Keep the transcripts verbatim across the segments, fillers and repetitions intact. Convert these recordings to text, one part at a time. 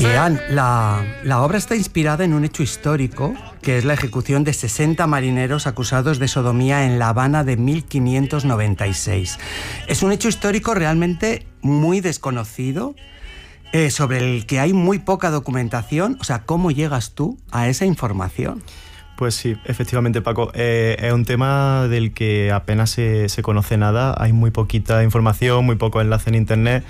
Bien, la, la obra está inspirada en un hecho histórico, que es la ejecución de sesenta marineros acusados de sodomía en La Habana de mil quinientos noventa y seis. Es un hecho histórico realmente muy desconocido, eh, sobre el que hay muy poca documentación. O sea, ¿cómo llegas tú a esa información? Pues sí, efectivamente, Paco. Eh, es un tema del que apenas se, se conoce nada. Hay muy poquita información, muy poco enlace en internet.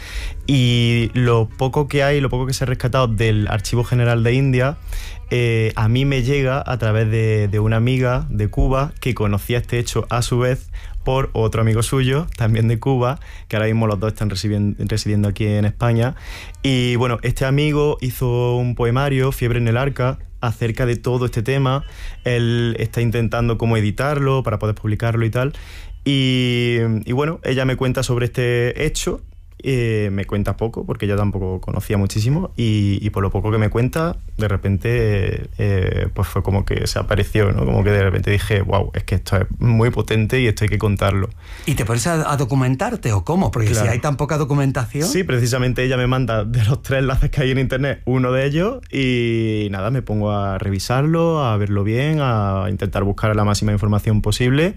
Y lo poco que hay, lo poco que se ha rescatado del Archivo General de India, eh, a mí me llega a través de, de una amiga de Cuba que conocía este hecho a su vez por otro amigo suyo, también de Cuba, que ahora mismo los dos están residiendo aquí en España. Y bueno, este amigo hizo un poemario, Fiebre en el Arca, acerca de todo este tema. Él está intentando cómo editarlo para poder publicarlo y tal. Y, y bueno, ella me cuenta sobre este hecho. Eh, me cuenta poco, porque ella tampoco conocía muchísimo, y, y por lo poco que me cuenta, de repente eh, pues fue como que se apareció, ¿no? Como que de repente dije, wow, es que esto es muy potente y esto hay que contarlo. ¿Y te pones a, a documentarte o cómo? Porque claro, si hay tan poca documentación... Sí, precisamente ella me manda de los tres enlaces que hay en internet, uno de ellos, y nada, me pongo a revisarlo, a verlo bien, a intentar buscar la máxima información posible.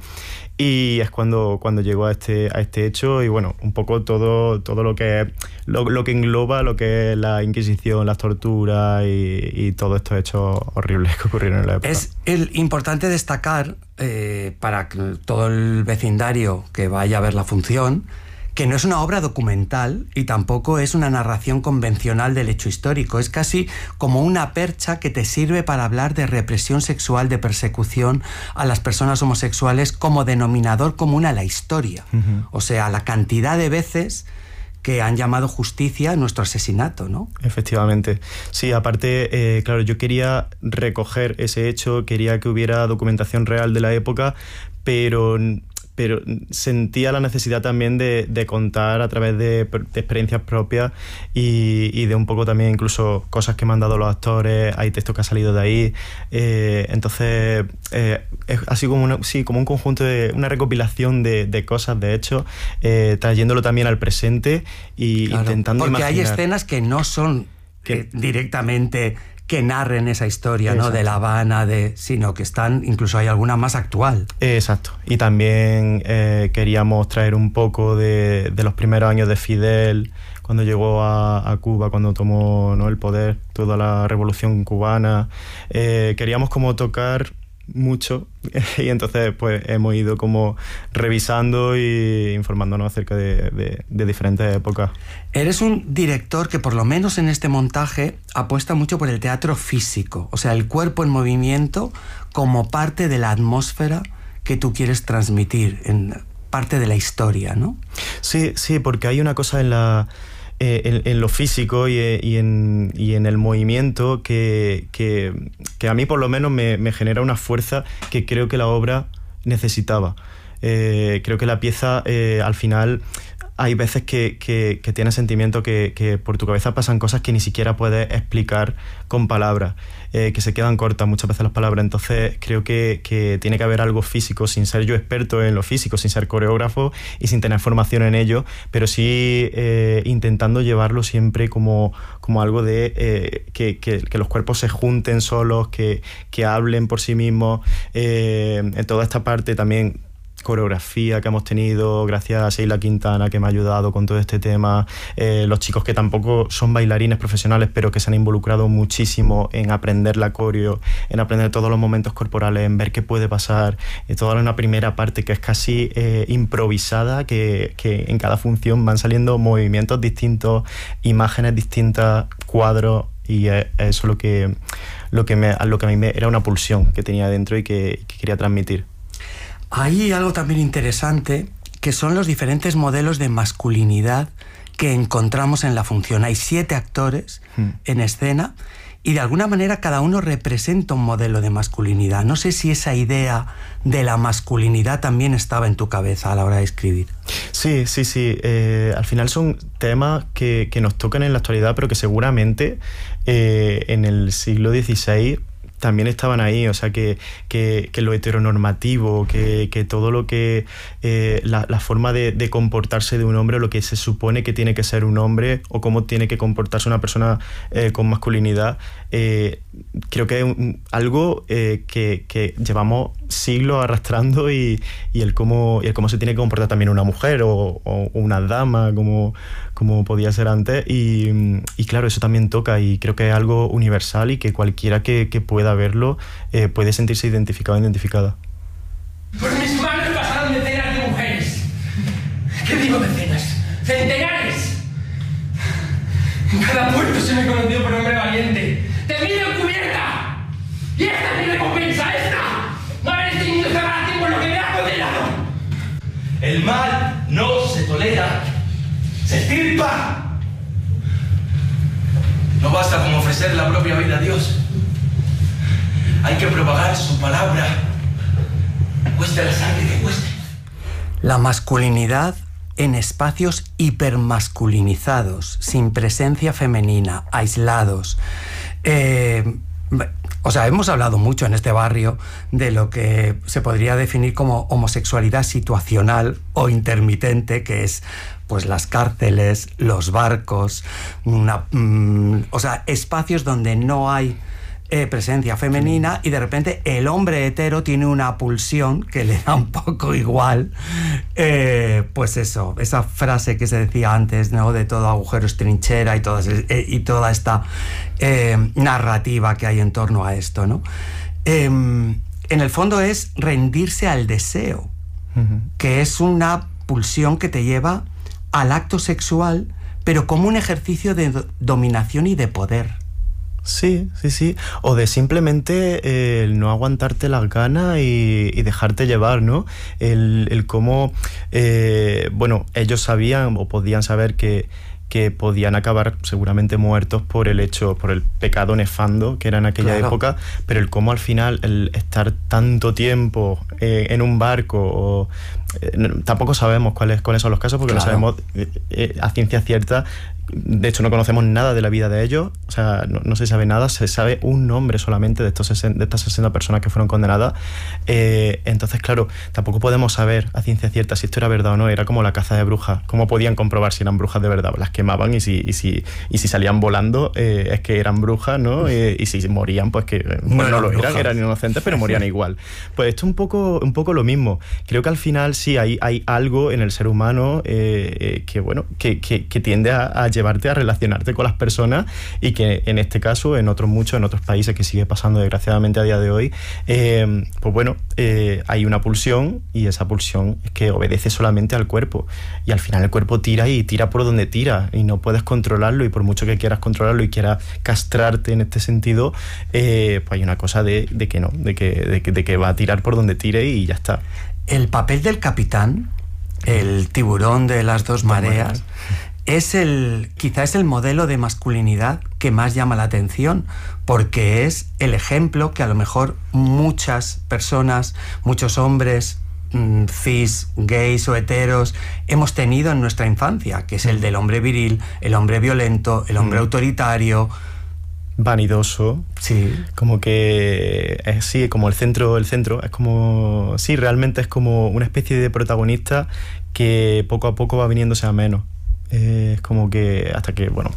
Y es cuando, cuando llego a este, a este hecho, y bueno, un poco todo, todo lo que lo, lo que engloba lo que es la Inquisición, las torturas y, y todos estos hechos horribles que ocurrieron en la época. Es el, importante destacar, eh, para todo el vecindario que vaya a ver la función, que no es una obra documental y tampoco es una narración convencional del hecho histórico. Es casi como una percha que te sirve para hablar de represión sexual, de persecución a las personas homosexuales como denominador común a la historia. Uh-huh. O sea, la cantidad de veces que han llamado justicia nuestro asesinato, ¿no? Efectivamente. Sí, aparte, eh, claro, yo quería recoger ese hecho, quería que hubiera documentación real de la época, pero... pero sentía la necesidad también de, de contar a través de, de experiencias propias y, y de un poco también incluso cosas que me han dado los actores, hay textos que han salido de ahí, eh, entonces eh, es así como, una, sí, como un conjunto de una recopilación de, de cosas, de hechos, eh, trayéndolo también al presente y claro, intentando porque imaginar. Hay escenas que no son que, directamente... que narren esa historia, ¿no? De La Habana, de, sino que están, incluso hay alguna más actual. Exacto. Y también eh, queríamos traer un poco de, de los primeros años de Fidel, cuando llegó a, a Cuba, cuando tomó, ¿no?, el poder, toda la revolución cubana. Eh, queríamos como tocar mucho y entonces pues hemos ido como revisando y informándonos acerca de, de, de diferentes épocas. Eres un director que por lo menos en este montaje apuesta mucho por el teatro físico, o sea, el cuerpo en movimiento como parte de la atmósfera que tú quieres transmitir, en parte de la historia, ¿no? Sí, sí, porque hay una cosa en la... Eh, en, en lo físico y, y, en, y en el movimiento que, que, que a mí por lo menos me, me genera una fuerza que creo que la obra necesitaba. Eh, creo que la pieza eh, al final hay veces que, que, que tienes sentimiento que, que por tu cabeza pasan cosas que ni siquiera puedes explicar con palabras, eh, que se quedan cortas muchas veces las palabras. Entonces creo que, que tiene que haber algo físico, sin ser yo experto en lo físico, sin ser coreógrafo y sin tener formación en ello, pero sí eh, intentando llevarlo siempre como, como algo de eh, que, que, que los cuerpos se junten solos, que, que hablen por sí mismos. Eh, en toda esta parte también coreografía que hemos tenido, gracias a Sheila Quintana, que me ha ayudado con todo este tema, eh, los chicos que tampoco son bailarines profesionales, pero que se han involucrado muchísimo en aprender la coreo, en aprender todos los momentos corporales, en ver qué puede pasar, y toda una primera parte que es casi eh, improvisada, que, que en cada función van saliendo movimientos distintos, imágenes distintas, cuadros, y eso es lo que, lo que, me, lo que a mí me, era una pulsión que tenía dentro y que, que quería transmitir. Hay algo también interesante, que son los diferentes modelos de masculinidad que encontramos en la función. Hay siete actores hmm. en escena y de alguna manera cada uno representa un modelo de masculinidad. No sé si esa idea de la masculinidad también estaba en tu cabeza a la hora de escribir. Sí, sí, sí. Eh, al final son temas que, que nos tocan en la actualidad, pero que seguramente eh, en el siglo dieciséis también estaban ahí, o sea, que, que, que lo heteronormativo, que, que todo lo que... Eh, la, la forma de, de comportarse de un hombre, lo que se supone que tiene que ser un hombre, o cómo tiene que comportarse una persona eh, con masculinidad, eh, creo que es un, algo eh, que, que llevamos siglos arrastrando, y, y, el cómo, y el cómo se tiene que comportar también una mujer o, o una dama, como, como podía ser antes, y, y claro, eso también toca, y creo que es algo universal y que cualquiera que, que pueda verlo eh, puede sentirse identificado o identificada. Por mis manos pasaron decenas de mujeres. ¿Qué digo decenas? ¡Centenares! En cada puerto se me conoció por hombre valiente, temido en cubierta. ¡Y esta es mi recompensa! ¡Esta! ¡No haber tenido separación por lo que me ha condenado! El mal no se tolera, se extirpa. No basta con ofrecer la propia vida a Dios. Hay que propagar su palabra, cueste la sangre que cueste. La masculinidad en espacios hipermasculinizados, sin presencia femenina, aislados. Eh, o sea, hemos hablado mucho en este barrio de lo que se podría definir como homosexualidad situacional o intermitente, que es pues las cárceles, los barcos, una, mmm, o sea, espacios donde no hay Eh, presencia femenina, y de repente el hombre hetero tiene una pulsión que le da un poco igual, eh, pues eso, esa frase que se decía antes, ¿no? De todo agujero es trinchera, y, todas, eh, y toda esta eh, narrativa que hay en torno a esto, ¿no? Eh, en el fondo es rendirse al deseo, uh-huh. que es una pulsión que te lleva al acto sexual, pero como un ejercicio de do- dominación y de poder. Sí, sí, sí. O de simplemente eh, el no aguantarte las ganas y, y dejarte llevar, ¿no? El, el cómo, eh, bueno, ellos sabían o podían saber que, que podían acabar seguramente muertos por el hecho, por el pecado nefando que era en aquella claro. época, pero el cómo al final el estar tanto tiempo eh, en un barco, o eh, tampoco sabemos cuáles, cuáles son los casos, porque claro. no sabemos eh, eh, a ciencia cierta. De hecho, no conocemos nada de la vida de ellos, o sea, no, no se sabe nada, se sabe un nombre solamente de, estos sesenta, de estas sesenta personas que fueron condenadas. Eh, entonces, claro, tampoco podemos saber a ciencia cierta si esto era verdad o no, era como la caza de brujas. ¿Cómo podían comprobar si eran brujas de verdad? Las quemaban, y si, y si, y si salían volando, eh, es que eran brujas, ¿no? Eh, y si morían, pues que pues no, no lo eran, brujas. Eran inocentes, pero morían igual. Pues esto es un poco, un poco lo mismo. Creo que al final sí hay, hay algo en el ser humano eh, eh, que, bueno, que, que, que tiende a, a llevarte a relacionarte con las personas, y que en este caso, en otros muchos, en otros países que sigue pasando desgraciadamente a día de hoy, eh, pues bueno, eh, hay una pulsión, y esa pulsión es que obedece solamente al cuerpo, y al final el cuerpo tira y tira por donde tira, y no puedes controlarlo, y por mucho que quieras controlarlo y quieras castrarte en este sentido, eh, pues hay una cosa de, de que no, de que, de, que, de que va a tirar por donde tire y ya está. El papel del capitán, el tiburón de las dos mareas, es el, quizá es el modelo de masculinidad que más llama la atención, porque es el ejemplo que a lo mejor muchas personas, muchos hombres mmm, cis, gays o heteros hemos tenido en nuestra infancia, que es el del hombre viril, el hombre violento, el hombre mm. autoritario, vanidoso, sí, como que es sí, como el centro, el centro, es como, sí, realmente es como una especie de protagonista que poco a poco va viniéndose a menos. Eh, es como que hasta que, bueno,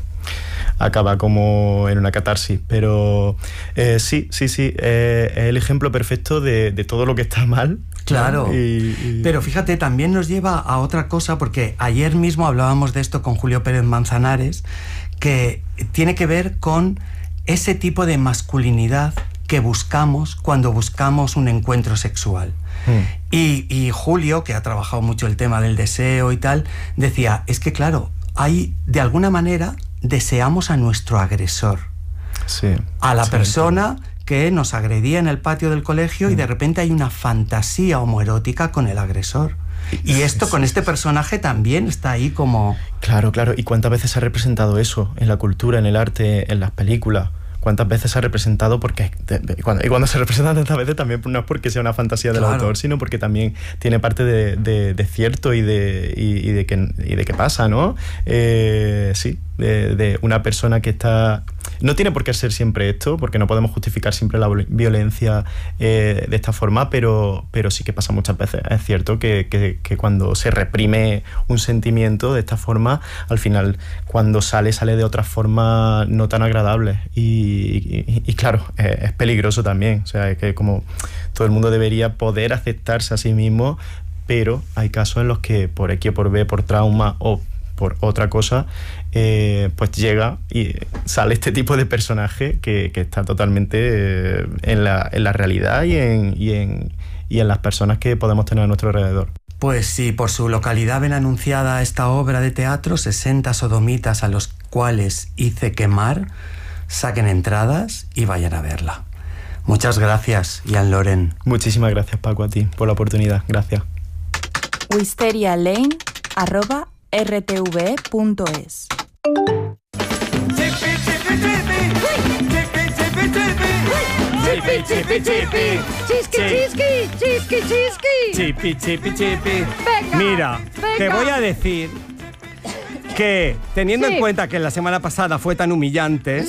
acaba como en una catarsis, pero eh, sí, sí, sí, eh, es el ejemplo perfecto de, de todo lo que está mal. Claro, ¿no? y, y... pero fíjate, también nos lleva a otra cosa, porque ayer mismo hablábamos de esto con Julio Pérez Manzanares, que tiene que ver con ese tipo de masculinidad que buscamos cuando buscamos un encuentro sexual. Mm. Y, y Julio, que ha trabajado mucho el tema del deseo y tal, decía, es que claro, hay, de alguna manera, deseamos a nuestro agresor. Sí, a la sí, persona sí. que nos agredía en el patio del colegio, mm. y de repente hay una fantasía homoerótica con el agresor. Y esto sí, con este personaje también está ahí como... Claro, claro. ¿Y cuántas veces se ha representado eso en la cultura, en el arte, en las películas? ¿Cuántas veces se ha representado? Porque y cuando, y cuando se representa tantas veces también no es porque sea una fantasía del claro. autor, sino porque también tiene parte de, de, de cierto y de, y, y de que y de que pasa, ¿no? Eh, sí, de, de una persona que está no tiene por qué ser siempre esto, porque no podemos justificar siempre la violencia eh, de esta forma, pero, pero sí que pasa muchas veces. Es cierto que, que, que cuando se reprime un sentimiento de esta forma, al final cuando sale, sale de otra forma no tan agradable. Y, y, y claro, es, es peligroso también. O sea, es que como todo el mundo debería poder aceptarse a sí mismo, pero hay casos en los que por X o por B, por trauma o por otra cosa, eh, pues llega y sale este tipo de personaje que, que está totalmente eh, en, la, en la realidad y en, y, en, y en las personas que podemos tener a nuestro alrededor. Pues si por su localidad ven anunciada esta obra de teatro, sesenta sodomitas a los cuales hice quemar, saquen entradas y vayan a verla. Muchas gracias, Ian Loren. Muchísimas gracias, Paco, a ti por la oportunidad. Gracias. wisterialane arroba r t v e punto es. Chipi, chipi, chipi. Chisqui, chisqui, chisqui, chisqui. Chipi, chipi, chipi. Venga, Mira, venga. te voy a decir que, teniendo Sí. en cuenta que la semana pasada fue tan humillante,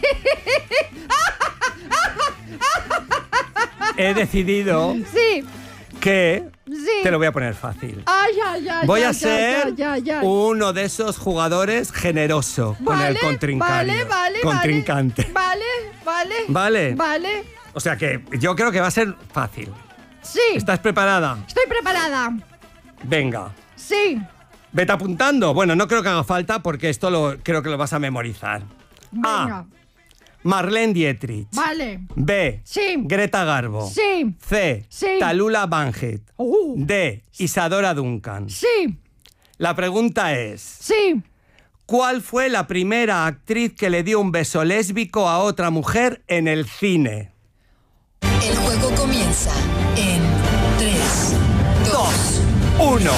he decidido Sí, que sí. te lo voy a poner fácil. Ay, ay, ay. Voy ay, a ay, ser ay, ay, ay. uno de esos jugadores generoso con el Vale, contrincante. Vale, vale, contrincante. Vale, vale. Vale. Vale. O sea que yo creo que va a ser fácil. Sí. ¿Estás preparada? Estoy preparada. Venga. Sí. Vete apuntando. Bueno, no creo que haga falta porque esto lo creo que lo vas a memorizar. Venga. A. Marlene Dietrich. Vale. B. Sí. Greta Garbo. Sí. C. Sí. Tallulah Bankhead. Uh. D. Isadora Duncan. Sí. La pregunta es, Sí. ¿cuál fue la primera actriz que le dio un beso lésbico a otra mujer en el cine? El juego comienza en tres, dos, Uno.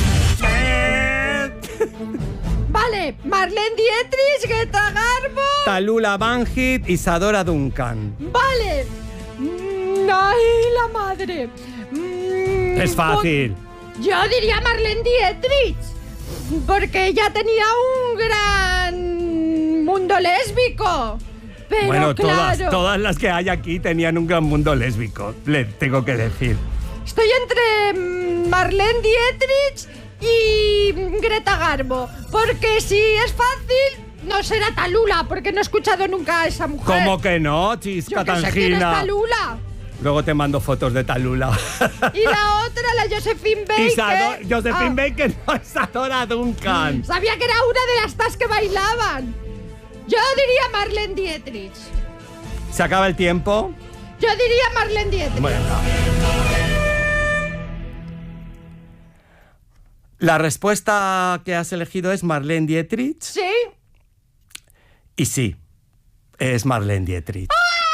Vale. Marlene Dietrich, Greta Garbo. Tallulah Bankhead, Isadora Duncan. Vale. Mm, Ay, la madre. Mm, Es fácil. pues, Yo diría Marlene Dietrich. Porque ella tenía un gran mundo lésbico. Pero Bueno, todas, claro, todas las que hay aquí tenían un gran mundo lésbico, le tengo que decir. estoy entre mm, Marlene Dietrich y mm, Greta Garbo. Porque si es fácil, no será Tallulah, porque no he escuchado nunca a esa mujer. ¿Cómo que no, Yo chisca que sé quién es tangina? Tallulah. Luego te mando fotos de Tallulah. Y la otra, la Josephine Baker. Isado- Josephine Ah, Baker, no, Isadora Duncan. Sabía que era una de las tas que bailaban. Yo diría Marlene Dietrich. ¿Se acaba el tiempo? Yo diría Marlene Dietrich. Bueno. La respuesta que has elegido es Marlene Dietrich. ¿Sí? Y sí, es Marlene Dietrich.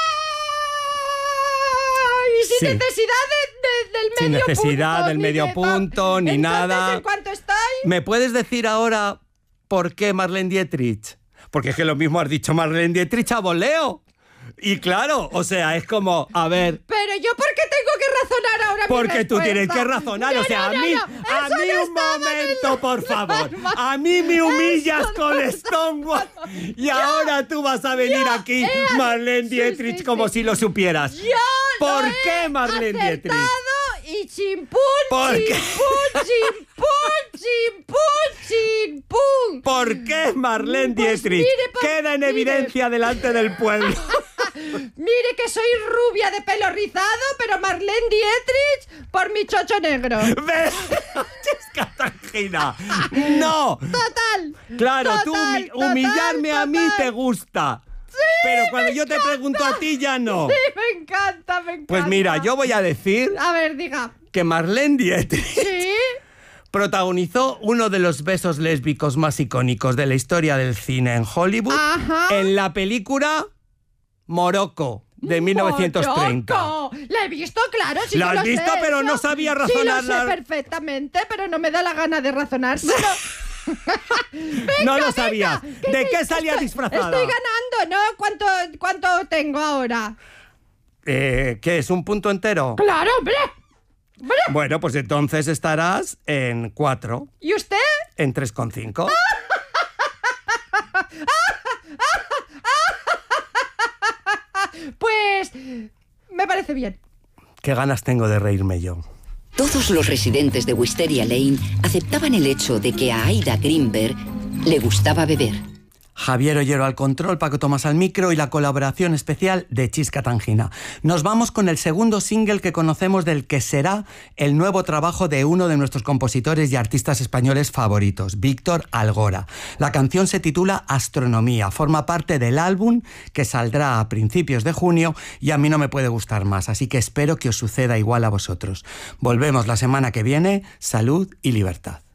Ay, sin Sí. necesidad de- de- del Sin medio necesidad punto, del ni medio de- punto, ni Entonces, nada. ¿en cuánto estoy? ¿Me puedes decir ahora por qué Marlene Dietrich? Porque es que lo mismo has dicho Marlene Dietrich a voleo. Y claro, o sea, es como, a ver, Pero yo, ¿por qué tengo que razonar ahora mi porque tú respuesta? tienes que razonar, No, o sea, no, a no, mí, no, a eso mí no un estaba en momento, la por favor. norma. A mí me humillas Eso con no estaba- Stonewall y ahora tú vas a venir Yo aquí, he- Marlene sí, Dietrich, sí, como sí. si lo supieras. Yo ¿Por lo qué he Marlene Dietrich? acertado y chimpún, ¿Por qué? chimpún, chimpún, chimpún, chimpún. ¿Por qué Marlene Pues Dietrich mire, pa- queda en mire. evidencia delante del pueblo? Mire que soy rubia de pelo rizado, pero Marlene Dietrich por mi chocho negro. ¿Ves? Chisca tangina. ¡No! Total. Claro, tú total, humi- total, humillarme a mí total. te gusta. Pero cuando yo te pregunto a ti ya no. Sí, me encanta, me encanta. Pues mira, yo voy a decir A ver, diga. que Marlene Dietrich ¿Sí? protagonizó uno de los besos lésbicos más icónicos de la historia del cine en Hollywood Ajá. en la película Morocco de mil novecientos treinta. ¡Morocco! La he visto, claro, sí La que has lo visto, sé, pero eso. no sabía Sí, razonar lo sé la- perfectamente, pero no me da la gana de razonar. Venga, No lo venga, sabías. que ¿De sí, qué salía estoy- disfrazada? Estoy ganando, ¿no? ¿Cuánto, cuánto tengo ahora? Eh, ¿Qué es? ¿Un punto entero? ¡Claro, hombre! ¡Hombre! Bueno, pues entonces estarás en cuatro, ¿Y usted? en tres coma cinco. parece bien. Qué ganas tengo de reírme yo. Todos los residentes de Wisteria Lane aceptaban el hecho de que a Aida Greenberg le gustaba beber. Javier Ollero al control, Paco Tomás al micro y la colaboración especial de Chisca Tangina. Nos vamos con el segundo single que conocemos del que será el nuevo trabajo de uno de nuestros compositores y artistas españoles favoritos, Víctor Algora. La canción se titula Astronomía, forma parte del álbum que saldrá a principios de junio y a mí no me puede gustar más, así que espero que os suceda igual a vosotros. Volvemos la semana que viene, salud y libertad.